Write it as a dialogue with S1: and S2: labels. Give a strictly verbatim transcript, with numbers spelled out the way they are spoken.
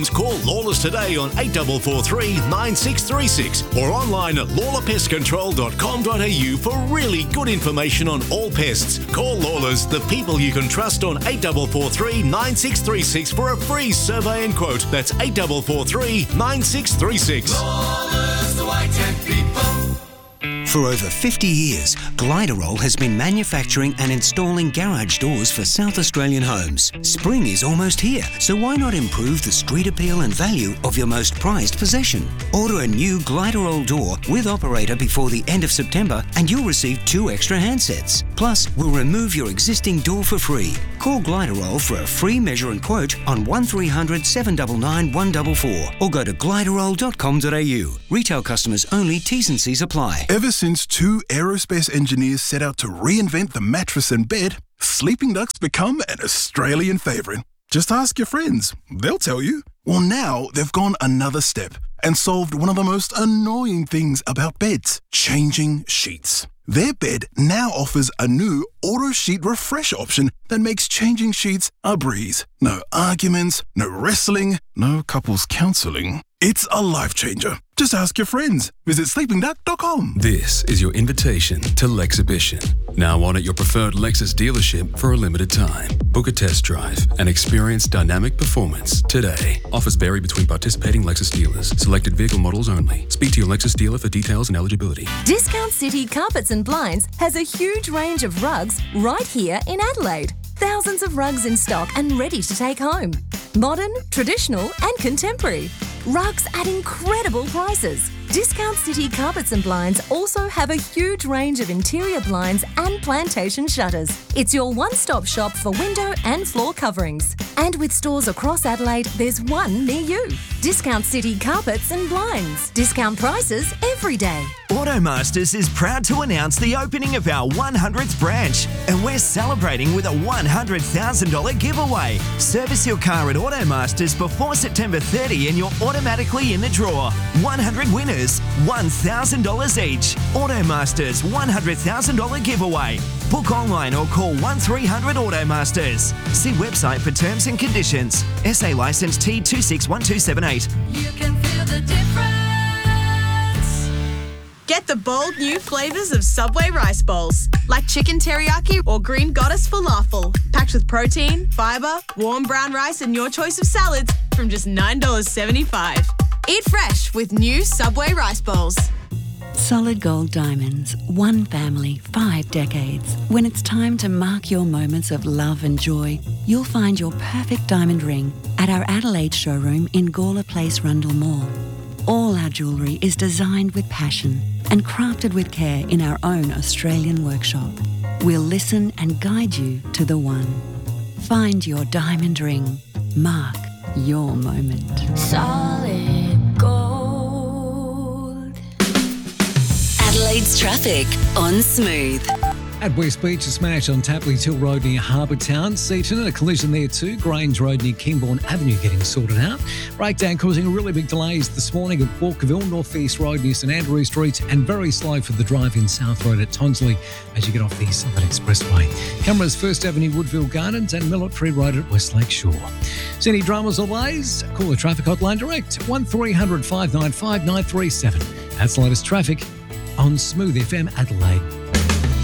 S1: Call Lawless today on eight four four three, nine six three six or online at lawler pest control dot com dot a u for really good information on all pests. Call Lawless, the people you can trust, on eight four four three, nine six three six for a free survey and quote. That's eight four four three, nine six three six.
S2: Lawless, the white tent people.
S3: For over fifty years, Gliderol has been manufacturing and installing garage doors for South Australian homes. Spring is almost here, so why not improve the street appeal and value of your most prized possession? Order a new Gliderol door with operator before the end of September and you'll receive two extra handsets. Plus, we'll remove your existing door for free. Call Gliderol for a free measure and quote on one three hundred, seven nine nine, one four four or go to gliderol dot com dot a u. Retail customers only, T's and C's apply.
S4: Ever since two aerospace engineers set out to reinvent the mattress and bed, Sleeping Duck's become an Australian favourite. Just ask your friends, they'll tell you. Well, now they've gone another step and solved one of the most annoying things about beds, changing sheets. Their bed now offers a new auto sheet refresh option that makes changing sheets a breeze. No arguments, no wrestling, no couples counselling. It's a life changer. Just ask your friends. Visit sleeping duck dot com.
S5: This is your invitation to Lexhibition. Now on at your preferred Lexus dealership for a limited time. Book a test drive and experience dynamic performance today. Offers vary between participating Lexus dealers. Selected vehicle models only. Speak to your Lexus dealer for details and eligibility.
S6: Discount City Carpets and Blinds has a huge range of rugs right here in Adelaide. Thousands of rugs in stock and ready to take home. Modern, traditional and contemporary. Rugs at incredible prices. Discount City Carpets and Blinds also have a huge range of interior blinds and plantation shutters. It's your one-stop shop for window and floor coverings. And with stores across Adelaide, there's one near you. Discount City Carpets and Blinds. Discount prices every day.
S7: Automasters is proud to announce the opening of our one hundredth branch, and we're celebrating with a one hundred thousand dollars giveaway. Service your car at Automasters before September thirtieth and you're automatically in the draw. one hundred winners, one thousand dollars each. Automasters one hundred thousand dollars giveaway. Book online or call one three hundred Automasters. See website for terms and conditions. S A licence T two six one two seven eight.
S2: You can feel the difference.
S8: Get the bold new flavours of Subway rice bowls, like chicken teriyaki or green goddess falafel, packed with protein, fibre, warm brown rice and your choice of salads from just nine dollars seventy-five. Eat fresh with new Subway rice bowls.
S9: Solid Gold Diamonds, one family, five decades. When it's time to mark your moments of love and joy, you'll find your perfect diamond ring at our Adelaide showroom in Gawler Place, Rundle Mall. All our jewellery is designed with passion and crafted with care in our own Australian workshop. We'll listen and guide you to the one. Find your diamond ring. Mark your moment.
S6: Solid Gold.
S10: Adelaide's traffic on Smooth.
S11: At West Beach, a smash on Tapley Till Road near Harbour Town. Seaton, a collision there too. Grange Road near Kingbourne Avenue getting sorted out. Breakdown causing really big delays this morning at Walkerville, North East Road near St Andrew Street, and very slow for the drive-in South Road at Tonsley as you get off the Southern Expressway. Cameras First Avenue, Woodville Gardens, and Military Road at Westlake Shore. See any dramas or delays? Call the traffic hotline direct, one three hundred, five nine five, nine three seven. That's the latest traffic on Smooth F M Adelaide.